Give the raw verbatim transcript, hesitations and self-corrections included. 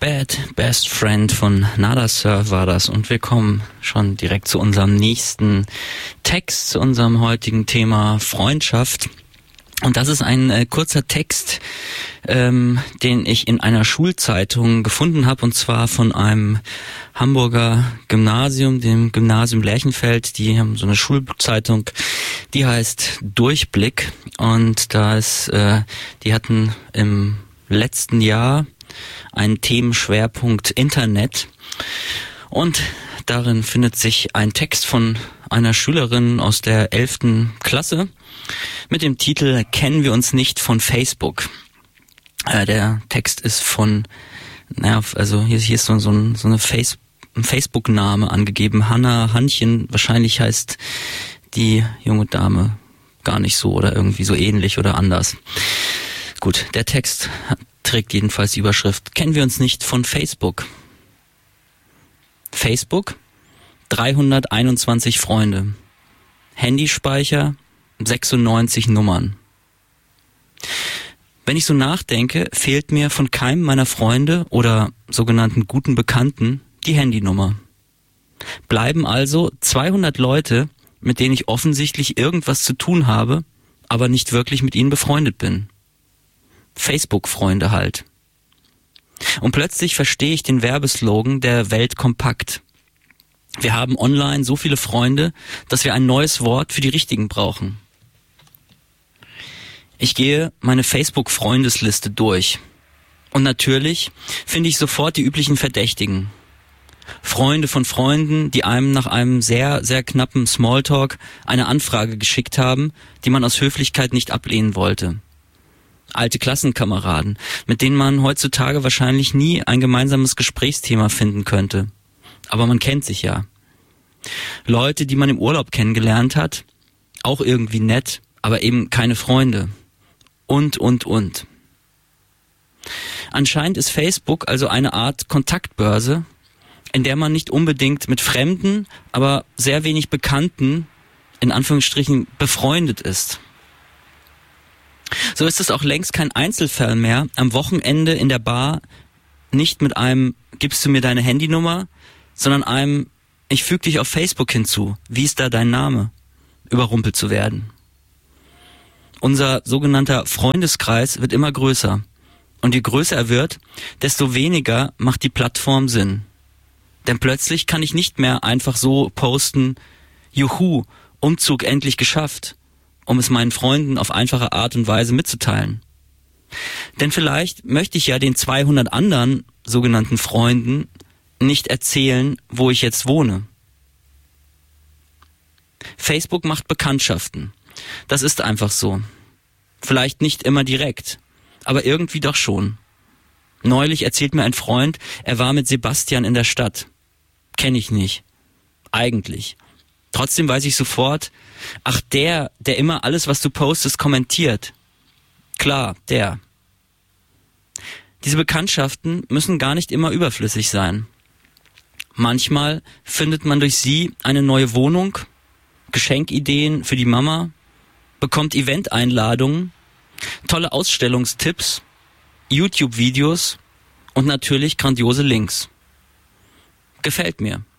Bad Best Friend von Nada Surf war das, und wir kommen schon direkt zu unserem nächsten Text, zu unserem heutigen Thema Freundschaft. Und das ist ein äh, kurzer Text, ähm, den ich in einer Schulzeitung gefunden habe, und zwar von einem Hamburger Gymnasium, dem Gymnasium Lerchenfeld. Die haben so eine Schulzeitung, die heißt Durchblick, und da ist, äh, die hatten im letzten Jahr einen Themenschwerpunkt Internet, und darin findet sich ein Text von einer Schülerin aus der elften Klasse mit dem Titel "Kennen wir uns nicht von Facebook?" Äh, der Text ist von, naja, also hier, hier ist so, so, ein, so eine Face, ein Facebook-Name angegeben, Hanna Hannchen. Wahrscheinlich heißt die junge Dame gar nicht so oder irgendwie so ähnlich oder anders. Gut, der Text trägt jedenfalls die Überschrift: Kennen wir uns nicht von Facebook? Facebook, dreihunderteinundzwanzig Freunde. Handyspeicher, sechsundneunzig Nummern. Wenn ich so nachdenke, fehlt mir von keinem meiner Freunde oder sogenannten guten Bekannten die Handynummer. Bleiben also zweihundert Leute, mit denen ich offensichtlich irgendwas zu tun habe, aber nicht wirklich mit ihnen befreundet bin. Facebook-Freunde halt. Und plötzlich verstehe ich den Werbeslogan der Welt kompakt. Wir haben online so viele Freunde, dass wir ein neues Wort für die richtigen brauchen. Ich gehe meine Facebook-Freundesliste durch. Und natürlich finde ich sofort die üblichen Verdächtigen. Freunde von Freunden, die einem nach einem sehr, sehr knappen Smalltalk eine Anfrage geschickt haben, die man aus Höflichkeit nicht ablehnen wollte. Alte Klassenkameraden, mit denen man heutzutage wahrscheinlich nie ein gemeinsames Gesprächsthema finden könnte. Aber man kennt sich ja. Leute, die man im Urlaub kennengelernt hat, auch irgendwie nett, aber eben keine Freunde. Und, und, und. Anscheinend ist Facebook also eine Art Kontaktbörse, in der man nicht unbedingt mit Fremden, aber sehr wenig Bekannten, in Anführungsstrichen, befreundet ist. So ist es auch längst kein Einzelfall mehr, am Wochenende in der Bar nicht mit einem "Gibst du mir deine Handynummer?", sondern einem "Ich füge dich auf Facebook hinzu, wie ist da dein Name?" überrumpelt zu werden. Unser sogenannter Freundeskreis wird immer größer. Und je größer er wird, desto weniger macht die Plattform Sinn. Denn plötzlich kann ich nicht mehr einfach so posten: "Juhu, Umzug endlich geschafft", um es meinen Freunden auf einfache Art und Weise mitzuteilen. Denn vielleicht möchte ich ja den zweihundert anderen sogenannten Freunden nicht erzählen, wo ich jetzt wohne. Facebook macht Bekanntschaften. Das ist einfach so. Vielleicht nicht immer direkt, aber irgendwie doch schon. Neulich erzählt mir ein Freund, er war mit Sebastian in der Stadt. Kenn ich nicht. Eigentlich. Trotzdem weiß ich sofort: Ach, der, der immer alles, was du postest, kommentiert. Klar, der. Diese Bekanntschaften müssen gar nicht immer überflüssig sein. Manchmal findet man durch sie eine neue Wohnung, Geschenkideen für die Mama, bekommt Event-Einladungen, tolle Ausstellungstipps, YouTube-Videos und natürlich grandiose Links. Gefällt mir.